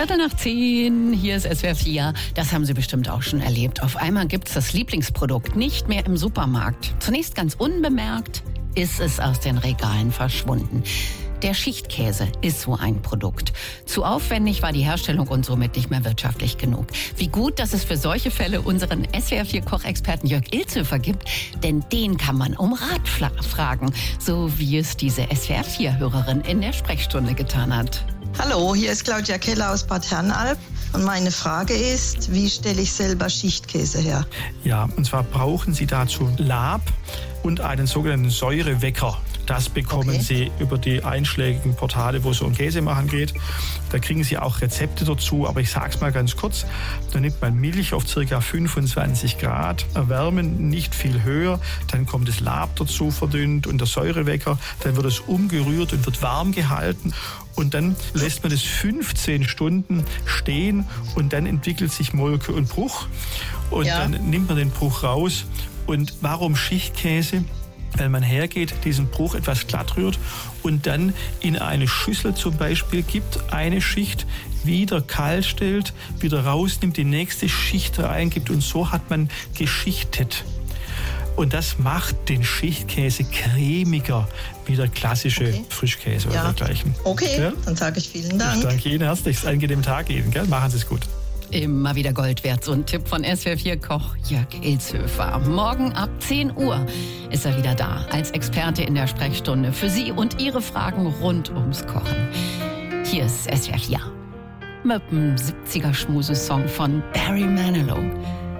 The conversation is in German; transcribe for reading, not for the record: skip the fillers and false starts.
9:15, hier ist SWR 4. Das haben Sie bestimmt auch schon erlebt. Auf einmal gibt's das Lieblingsprodukt nicht mehr im Supermarkt. Zunächst ganz unbemerkt ist es aus den Regalen verschwunden. Der Schichtkäse ist so ein Produkt. Zu aufwendig war die Herstellung und somit nicht mehr wirtschaftlich genug. Wie gut, dass es für solche Fälle unseren SWR 4 Kochexperten Jörg Ilzhöfer gibt, denn den kann man um Rat fragen, so wie es diese SWR 4 Hörerin in der Sprechstunde getan hat. Hallo, hier ist Claudia Keller aus Bad Herrenalb und meine Frage ist, wie stelle ich selber Schichtkäse her? Ja, und zwar brauchen Sie dazu Lab und einen sogenannten Säurewecker. Das bekommen Sie über die einschlägigen Portale, wo es um Käse machen geht. Da kriegen Sie auch Rezepte dazu, aber ich sage es mal ganz kurz. Da nimmt man Milch auf ca. 25 Grad, erwärmen, nicht viel höher. Dann kommt das Lab dazu verdünnt und der Säurewecker. Dann wird es umgerührt und wird warm gehalten. Und dann lässt man das 15 Stunden stehen und dann entwickelt sich Molke und Bruch. Und dann nimmt man den Bruch raus. Und warum Schichtkäse? Weil man hergeht, diesen Bruch etwas glatt rührt und dann in eine Schüssel zum Beispiel gibt, eine Schicht wieder kalt stellt, wieder rausnimmt, die nächste Schicht reingibt und so hat man geschichtet. Und das macht den Schichtkäse cremiger wie der klassische Frischkäse oder dergleichen. Okay, dann sage ich vielen Dank. Ich danke Ihnen herzlich. Einen angenehmen Tag Ihnen. Gell? Machen Sie es gut. Immer wieder Gold wert, so ein Tipp von SWR 4 Koch Jörg Ilzhöfer. Morgen ab 10 Uhr ist er wieder da, als Experte in der Sprechstunde für Sie und Ihre Fragen rund ums Kochen. Hier ist SWR 4 mit dem 70er-Schmuse-Song von Barry Manilow.